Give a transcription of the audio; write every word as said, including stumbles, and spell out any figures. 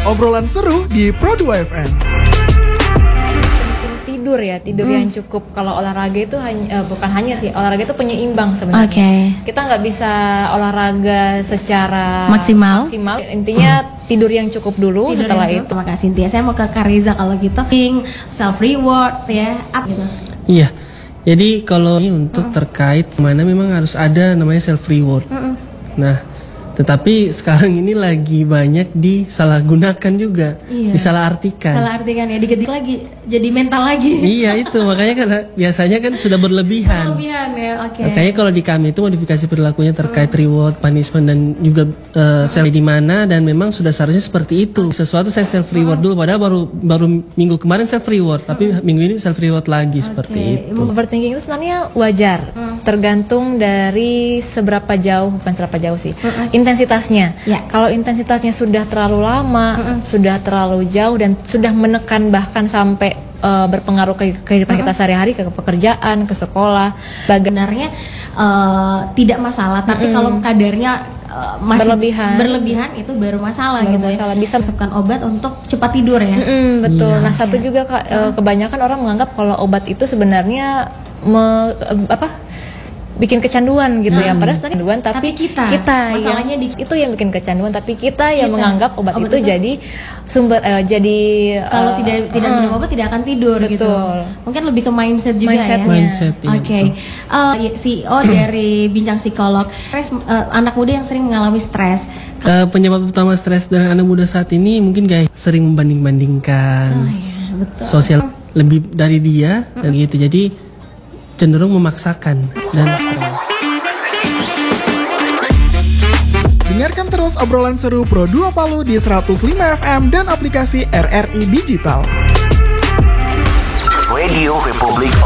obrolan seru di Pro dua F M. Tidur ya, tidur hmm. yang cukup. Kalau olahraga itu hanya uh, bukan hanya sih, olahraga itu penyeimbang sebenarnya. Okay. Kita nggak bisa olahraga secara maksimal. maksimal. Intinya hmm. tidur yang cukup dulu. Tidur setelah yang itu. Terima kasih Cynthia. Saya mau ke Kariza kalau gitu. Self reward ya, up gitu. Iya. Jadi kalau ini untuk hmm. terkait mana memang harus ada namanya self reward. Hmm. Nah, tetapi sekarang ini lagi banyak disalahgunakan juga, iya. disalahartikan. Disalahartikan ya, digedik lagi, jadi mental lagi. Iya itu, makanya kan biasanya kan sudah berlebihan. Berlebihan ya, oke. Okay. Makanya kalau di kami itu modifikasi perilakunya terkait mm. reward, punishment dan juga uh, self di mana dan memang sudah seharusnya seperti itu. Sesuatu saya self reward mm. dulu, padahal baru baru minggu kemarin self reward, mm. tapi minggu ini self reward lagi okay. seperti itu. Overthinking itu sebenarnya wajar, mm. tergantung dari seberapa jauh, bukan seberapa jauh sih. Mm. Intensitasnya, ya. Kalau intensitasnya sudah terlalu lama, mm-mm. sudah terlalu jauh dan sudah menekan bahkan sampai uh, berpengaruh ke kehidupan mm-mm. kita sehari-hari, ke pekerjaan, ke sekolah, sebenarnya uh, tidak masalah. Tapi mm-mm. kalau kadarnya uh, masih berlebihan, berlebihan itu baru masalah baru gitu. Masalah. Ya. Bisa masukkan obat untuk cepat tidur ya. Mm-mm, betul. Ya. Nah satu ya. juga uh, kebanyakan orang menganggap kalau obat itu sebenarnya me, uh, apa? bikin kecanduan gitu hmm. ya, padahal sebenarnya kecanduan tapi, tapi kita, kita masalahnya yang, di, itu yang bikin kecanduan, tapi kita, kita. yang menganggap obat, obat itu, itu jadi sumber uh, jadi kalau uh, tidak tidak uh, minum obat tidak akan tidur betul. Gitu. Mungkin lebih ke mindset juga Mindsetnya. ya. Mindset, Oke. Okay. Uh, C E O dari Bincang Psikolog, stres uh, anak muda yang sering mengalami stres. Uh, penyebab utama stres dari anak muda saat ini mungkin guys sering membanding-bandingkan. Oh, iya, betul. Sosial lebih dari dia hmm. dan gitu. Jadi cenderung memaksakan dan stres. Dengarkan terus obrolan seru Pro dua Palu di seratus lima F M dan aplikasi R R I Digital.